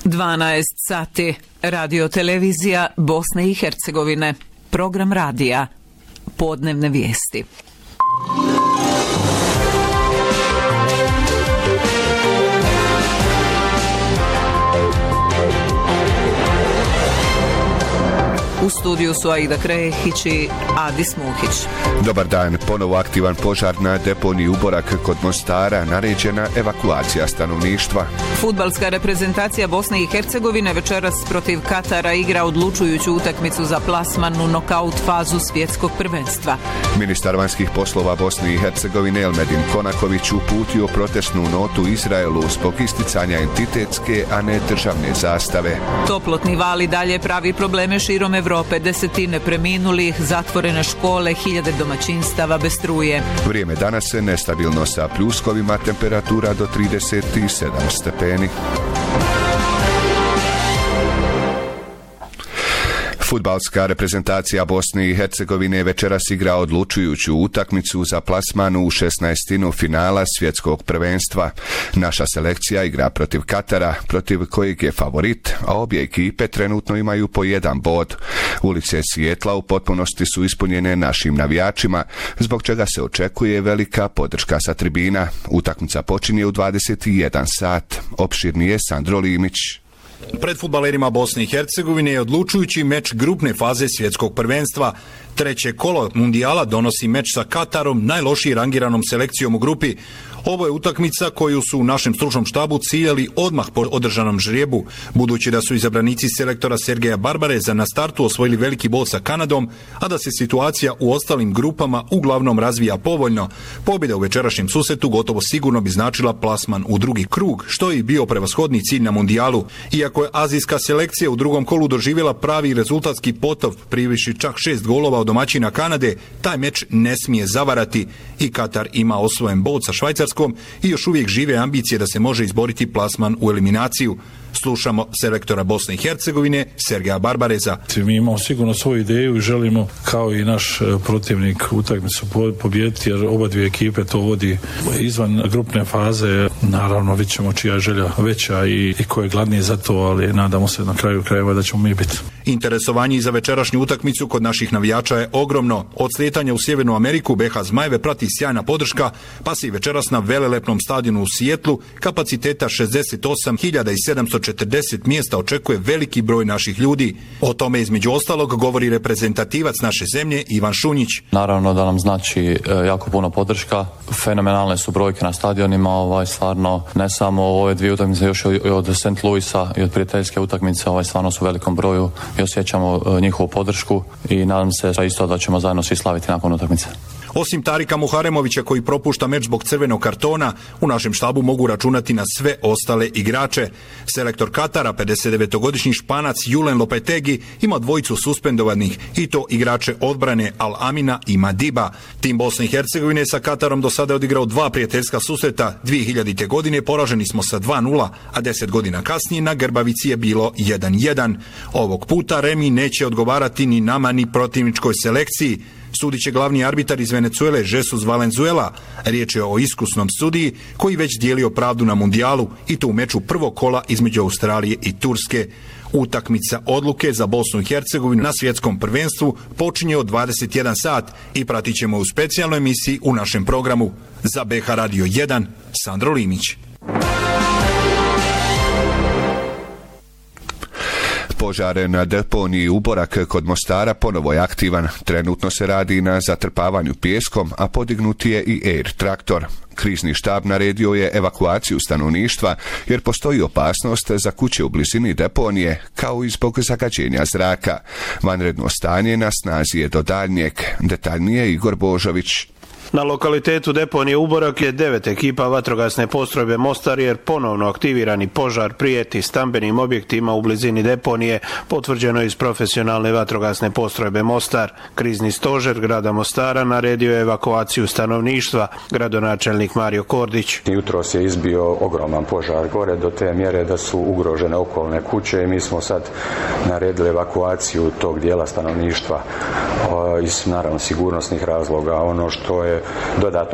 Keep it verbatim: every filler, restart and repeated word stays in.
dvanaest sati. Radio televizija Bosne i Hercegovine. Program radija. Podnevne vijesti. U studiju su Aida Krehić i Adis Muhić. Dobar dan. Ponovo aktivan požar na deponiji Uborak kod Mostara, naređena evakuacija stanovništva. Fudbalska reprezentacija Bosne i Hercegovine večeras protiv Katara igra odlučujuću utakmicu za plasman u nokaut fazu svjetskog prvenstva. Ministar vanjskih poslova Bosne i Hercegovine Elmedin Konaković uputio protestnu notu Izraelu zbog isticanja entitetske, a ne državne zastave. Toplotni val i dalje pravi probleme širom Evrope. Desetine preminulih, zatvorene škole, hiljade domaćinstava bez struje. Vrijeme danas je nestabilno sa pljuskovima, temperatura do trideset sedam stepeni. Fudbalska reprezentacija Bosne i Hercegovine večeras igra odlučujuću utakmicu za plasman u šesnaestinu finala svjetskog prvenstva. Naša selekcija igra protiv Katara, protiv kojeg je favorit, a obje ekipe trenutno imaju po jedan bod. Ulice Sijetla u potpunosti su ispunjene našim navijačima, zbog čega se očekuje velika podrška sa tribina. Utakmica počinje u dvadeset jedan sat. Opširnije Sandro Limić. Pred fudbalerima Bosne i Hercegovine je odlučujući meč grupne faze svjetskog prvenstva. Treće kolo mundijala donosi meč sa Katarom, najlošije rangiranom selekcijom u grupi. Ovo je utakmica koju su u našem stručnom štabu ciljali odmah po održanom žrijebu, budući da su izabranici selektora Sergeja Barbareza na startu osvojili veliki bod sa Kanadom, a da se situacija u ostalim grupama uglavnom razvija povoljno. Pobjeda u večerašnjem susretu gotovo sigurno bi značila plasman u drugi krug, što je i bio prevashodni cilj na mundijalu. Iako je azijska selekcija u drugom kolu doživjela pravi rezultatski potop, priviši čak šest golova od domaćina Kanade, taj meč ne smije zavarati i Katar ima osvojen bod sa Švajcarskom i još uvijek žive ambicije da se može izboriti plasman u eliminaciju. Slušamo selektora Bosne i Hercegovine Sergeja Barbareza. Mi imamo sigurno svoju ideju i želimo kao i naš protivnik utakmicu pobijediti, jer oba dvije ekipe to vodi izvan grupne faze. Naravno vidjet ćemo čija je želja veća i, i ko je gladniji za to, ali nadamo se na kraju krajeva da ćemo mi biti. Interesovanje za večerašnju utakmicu kod naših navijača je ogromno. Od slijetanja u Sjevernu Ameriku B H Zmajeve prati sjajna podrška, pa se i večeras na velelepnom stadionu u Sijetlu kapaciteta šezdeset osam hiljada sedamsto četrdeset mjesta očekuje veliki broj naših ljudi. O tome između ostalog govori reprezentativac naše zemlje Ivan Šunjić. Naravno da nam znači jako puno podrška. Fenomenalne su brojke na stadionima, ovaj stvarno ne samo ove dvije utakmice, još i od Saint Louisa i od prijateljske utakmice, ovaj stvarno su u velikom broju i osjećamo njihovu podršku i nadam se isto da ćemo zajedno svi slaviti nakon utakmice. Osim Tarika Muharemovića koji propušta meč zbog crvenog kartona, u našem štabu mogu računati na sve ostale igrače. Selektor Katara, pedesetdevetogodišnji Španac Julen Lopetegi, ima dvojicu suspendovanih i to igrače odbrane Al Amina i Madiba. Tim Bosne i Hercegovine sa Katarom do sada je odigrao dva prijateljska susreta. dvije hiljadite. godine poraženi smo sa dva nula, a deset godina kasnije na Grbavici je bilo jedan jedan. Ovog puta remi neće odgovarati ni nama ni protivničkoj selekciji. Sudit će glavni arbitar iz Venezuele Jesus Valenzuela. Riječ je o iskusnom sudiji koji već dijelio pravdu na mundijalu i to u meču prvog kola između Australije i Turske. Utakmica odluke za Bosnu i Hercegovinu na svjetskom prvenstvu počinje od dvadeset jedan sat i pratit ćemo u specijalnoj emisiji u našem programu. Za B H Radio jedan, Sandro Limić. Požar na deponiji Uborak kod Mostara ponovo je aktivan. Trenutno se radi na zatrpavanju pijeskom, a podignut je i air traktor. Krizni štab naredio je evakuaciju stanovništva jer postoji opasnost za kuće u blizini deponije, kao i zbog zagađenja zraka. Vanredno stanje na snazi je do daljnjeg. Detaljnije Igor Božović. Na lokalitetu deponije Uborak je devet ekipa vatrogasne postrojbe Mostar jer ponovno aktivirani požar prijeti stambenim objektima u blizini deponije, potvrđeno iz profesionalne vatrogasne postrojbe Mostar. Krizni stožer grada Mostara naredio je evakuaciju stanovništva, gradonačelnik Mario Kordić. Jutros je izbio ogroman požar gore do te mjere da su ugrožene okolne kuće i mi smo sad naredili evakuaciju tog dijela stanovništva iz naravno sigurnosnih razloga. Ono što je dodatno